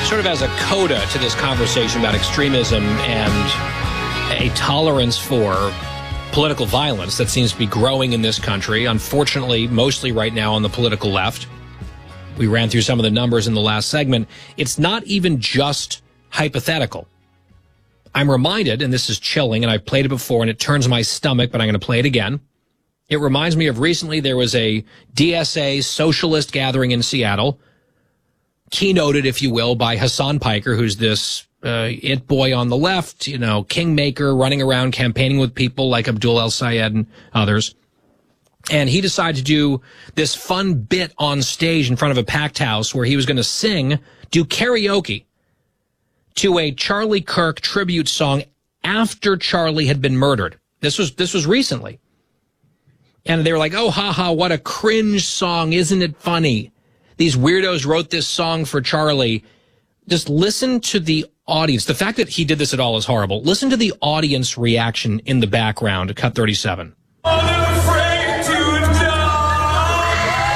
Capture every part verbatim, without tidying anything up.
sort of as a coda to this conversation about extremism and a tolerance for political violence that seems to be growing in this country, unfortunately, mostly right now on the political left. We ran through some of the numbers in the last segment. It's not even just hypothetical. I'm reminded, and this is chilling, and I've played it before, and it turns my stomach, but I'm going to play it again. It reminds me of recently there was a D S A socialist gathering in Seattle, keynoted, if you will, by Hassan Piker, who's this uh, it boy on the left, you know, kingmaker, running around campaigning with people like Abdul El-Sayed and others. And he decided to do this fun bit on stage in front of a packed house where he was going to sing, do karaoke to a Charlie Kirk tribute song after Charlie had been murdered. This was this was recently. And they were like, oh, haha, what a cringe song. Isn't it funny? These weirdos wrote this song for Charlie. Just listen to the audience. The fact that he did this at all is horrible. Listen to the audience reaction in the background at Cut thirty-seven. Unafraid to die.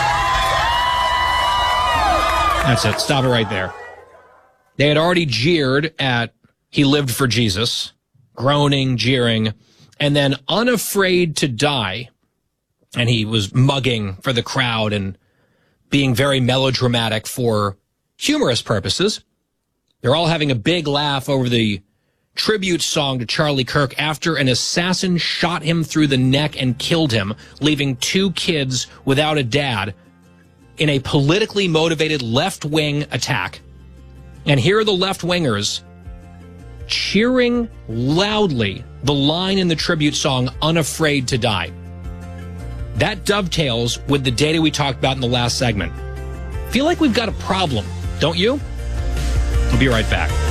That's it. Stop it right there. They had already jeered at He Lived for Jesus, groaning, jeering, and then Unafraid to Die. And he was mugging for the crowd and being very melodramatic for humorous purposes. They're all having a big laugh over the tribute song to Charlie Kirk after an assassin shot him through the neck and killed him, leaving two kids without a dad in a politically motivated left-wing attack. And here are the left-wingers cheering loudly the line in the tribute song, Unafraid to Die. That dovetails with the data we talked about in the last segment. Feel like we've got a problem, don't you? We'll be right back.